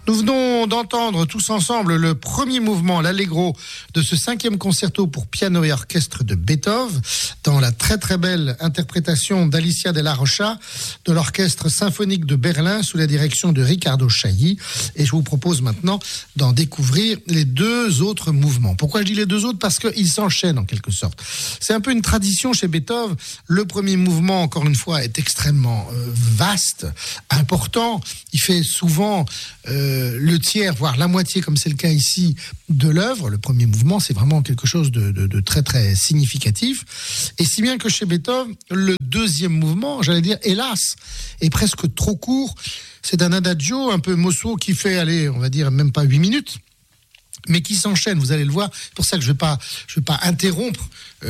Nous venons d'entendre tous ensemble le premier mouvement, l'Allegro, de ce 5e concerto pour piano et orchestre de Beethoven, dans la très très belle interprétation d'Alicia Della Rocha, de l'Orchestre symphonique de Berlin, sous la direction de Riccardo Chailly. Et je vous propose maintenant d'en découvrir les deux autres mouvements. Pourquoi je dis les deux autres ? Parce qu'ils s'enchaînent en quelque sorte. C'est un peu une tradition chez Beethoven. Le premier mouvement, encore une fois, est extrêmement vaste, important. Il fait souvent le tiers, voire la moitié, comme c'est le cas ici, de l'œuvre. Le premier mouvement, c'est vraiment quelque chose de très très significatif. Et si bien que chez Beethoven, le deuxième mouvement, j'allais dire, hélas, est presque trop court. C'est un adagio un peu mosso qui fait, allez, on va dire même pas 8 minutes, mais qui s'enchaîne, vous allez le voir. C'est pour ça que je vais pas interrompre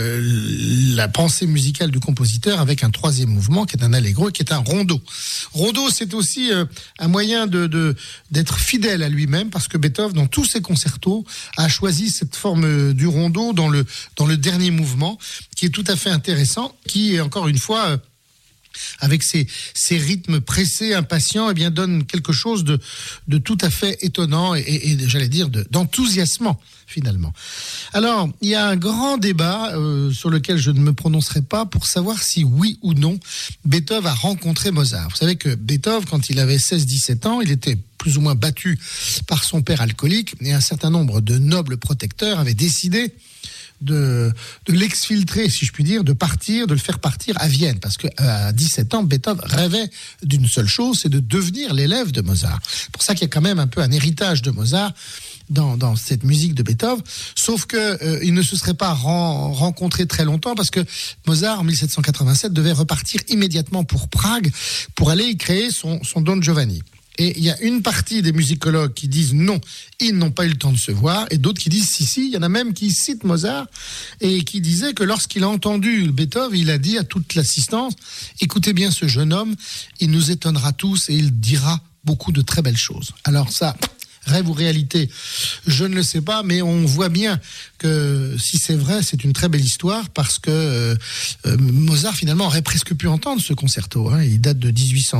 la pensée musicale du compositeur avec un troisième mouvement qui est un allegro et qui est un rondo. Rondo, c'est aussi un moyen d'être fidèle à lui-même, parce que Beethoven, dans tous ses concertos, a choisi cette forme du rondo dans le dernier mouvement, qui est tout à fait intéressant, qui est encore une fois avec ces rythmes pressés, impatients, eh bien, donne quelque chose de tout à fait étonnant et j'allais dire d'enthousiasmant, finalement. Alors, il y a un grand débat sur lequel je ne me prononcerai pas pour savoir si oui ou non Beethoven a rencontré Mozart. Vous savez que Beethoven, quand il avait 16-17 ans, il était plus ou moins battu par son père alcoolique, et un certain nombre de nobles protecteurs avaient décidé de l'exfiltrer, si je puis dire, de le faire partir à Vienne, parce qu'à 17 ans, Beethoven rêvait d'une seule chose, c'est de devenir l'élève de Mozart. C'est pour ça qu'il y a quand même un peu un héritage de Mozart dans cette musique de Beethoven, sauf que il ne se serait pas rencontré très longtemps, parce que Mozart, en 1787, devait repartir immédiatement pour Prague pour aller y créer son Don Giovanni. Et il y a une partie des musicologues qui disent non, ils n'ont pas eu le temps de se voir, et d'autres qui disent si, il y en a même qui citent Mozart, et qui disaient que lorsqu'il a entendu Beethoven, il a dit à toute l'assistance, écoutez bien ce jeune homme, il nous étonnera tous et il dira beaucoup de très belles choses. Alors ça, rêve ou réalité, je ne le sais pas, mais on voit bien que si c'est vrai, c'est une très belle histoire, parce que Mozart finalement aurait presque pu entendre ce concerto. Il date de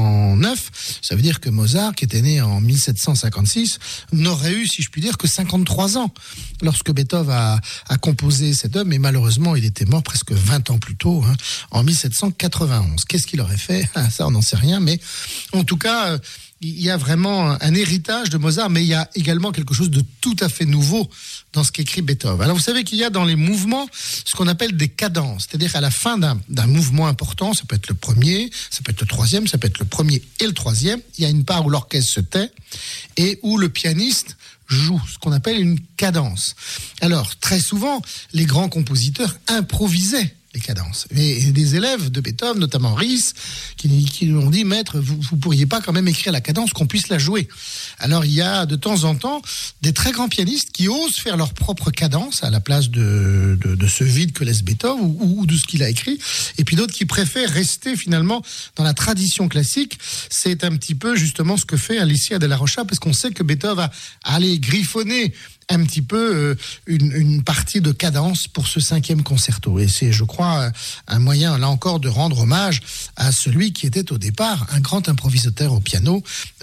1809, ça veut dire que Mozart, qui était né en 1756, n'aurait eu, si je puis dire, que 53 ans lorsque Beethoven a composé cette œuvre, mais malheureusement il était mort presque 20 ans plus tôt, en 1791. Qu'est-ce qu'il aurait fait ? Ça on n'en sait rien, mais en tout cas il y a vraiment un héritage de Mozart, mais il y a également quelque chose de tout à fait nouveau dans ce qu'écrit Beethoven. Alors vous savez qu'il y a dans les mouvements ce qu'on appelle des cadences, c'est-à-dire qu'à la fin d'un mouvement important, ça peut être le premier, ça peut être le troisième, ça peut être le premier et le troisième, il y a une part où l'orchestre se tait et où le pianiste joue, ce qu'on appelle une cadence. Alors très souvent, les grands compositeurs improvisaient les cadences. Et des élèves de Beethoven, notamment Ries, qui lui ont dit, maître, vous pourriez pas quand même écrire la cadence, qu'on puisse la jouer. Alors il y a de temps en temps des très grands pianistes qui osent faire leur propre cadence à la place de ce vide que laisse Beethoven ou de ce qu'il a écrit, et puis d'autres qui préfèrent rester finalement dans la tradition classique. C'est un petit peu justement ce que fait Alicia Della Rocha, parce qu'on sait que Beethoven a allé griffonner un petit peu une partie de cadence pour ce 5e concerto. Et c'est, je crois, un moyen, là encore, de rendre hommage à celui qui était au départ un grand improvisateur au piano,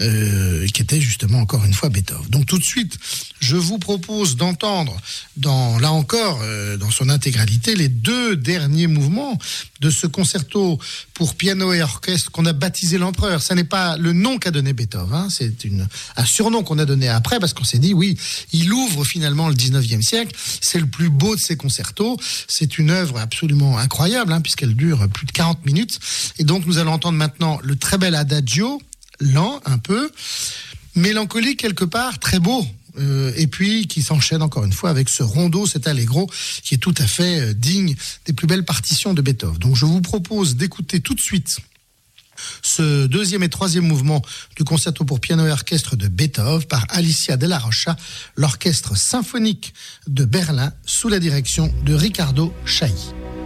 qui était justement, encore une fois, Beethoven. Donc tout de suite, je vous propose d'entendre, là encore, dans son intégralité, les deux derniers mouvements de ce concerto pour piano et orchestre qu'on a baptisé l'Empereur. Ça n'est pas le nom qu'a donné Beethoven, c'est un surnom qu'on a donné après, parce qu'on s'est dit, oui, il ouvre finalement le 19e siècle, c'est le plus beau de ses concertos, c'est une œuvre absolument incroyable, puisqu'elle dure plus de 40 minutes, et donc nous allons entendre maintenant le très bel adagio, lent un peu, mélancolique quelque part, très beau, et puis qui s'enchaîne encore une fois avec ce rondo, cet allegro, qui est tout à fait digne des plus belles partitions de Beethoven. Donc je vous propose d'écouter tout de suite ce deuxième et troisième mouvement du concerto pour piano et orchestre de Beethoven par Alicia Della Rocha, l'orchestre symphonique de Berlin, sous la direction de Riccardo Chailly.